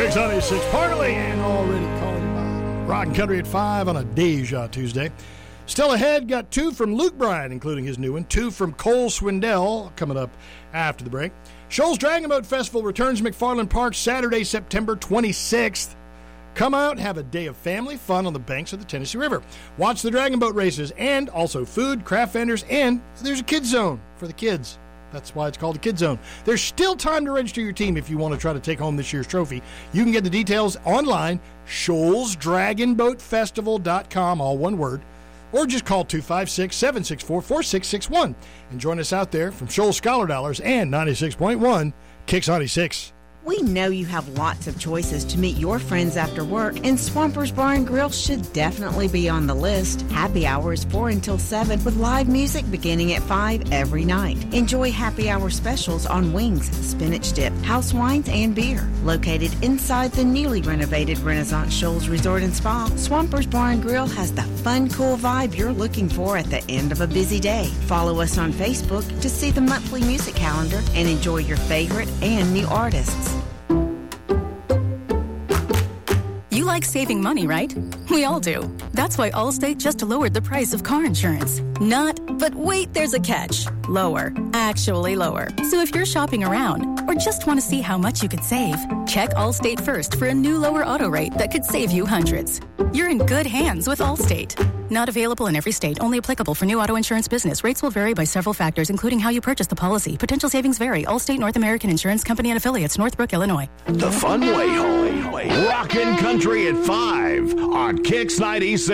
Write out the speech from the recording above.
Kicks 96 Parley and already calling by Rock and Country at 5 on a Deja Tuesday. Still ahead, got 2 from Luke Bryan, including his new one, 2 from Cole Swindell coming up after the break. Shoals Dragon Boat Festival returns McFarland Park Saturday, September 26th. Come out, have a day of family fun on the banks of the Tennessee River. Watch the dragon boat races and also food, craft vendors, and there's a kids zone for the kids. That's why it's called a Kids Zone. There's still time to register your team if you want to try to take home this year's trophy. You can get the details online, shoalsdragonboatfestival.com, all one word, or just call 256-764-4661 and join us out there from Shoals Scholar Dollars and 96.1 Kicks 96. We know you have lots of choices to meet your friends after work, and Swampers Bar and Grill should definitely be on the list. Happy hour is 4 until 7 with live music beginning at 5 every night. Enjoy happy hour specials on wings, spinach dip, house wines, and beer. Located inside the newly renovated Renaissance Shoals Resort and Spa, Swampers Bar and Grill has the fun, cool vibe you're looking for at the end of a busy day. Follow us on Facebook to see the monthly music calendar and enjoy your favorite and new artists. You like saving money, right? We all do. That's why Allstate just lowered the price of car insurance. Not, but wait, there's a catch. Lower. Actually lower. So if you're shopping around or just want to see how much you could save, check Allstate first for a new lower auto rate that could save you hundreds. You're in good hands with Allstate. Not available in every state. Only applicable for new auto insurance business. Rates will vary by several factors, including how you purchase the policy. Potential savings vary. Allstate North American Insurance Company and Affiliates, Northbrook, Illinois. The fun way home. Rockin' Country at 5 on Kicks 96.